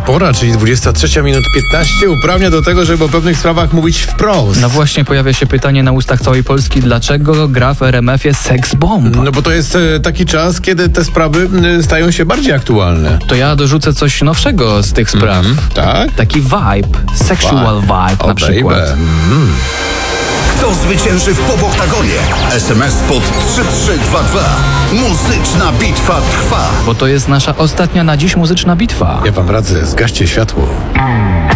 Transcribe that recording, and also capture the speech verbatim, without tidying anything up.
pora, czyli dwudziesta trzecia minut piętnaście, uprawnia do tego, żeby o pewnych sprawach mówić wprost. No właśnie pojawia się pytanie na ustach całej Polski, dlaczego gra w R M F ie seks bomb? No bo to jest e, taki czas, kiedy te sprawy e, stają się bardziej aktualne. To ja dorzucę coś nowszego z tych spraw. Mm, tak? Taki vibe, sexual vibe O, na przykład. baby. Mm. Kto zwycięży w Poboktagonie? S M S pod trzy trzy dwa dwa. Muzyczna bitwa trwa. Bo to jest nasza ostatnia na dziś muzyczna bitwa. Ja wam radzę, zgaście światło.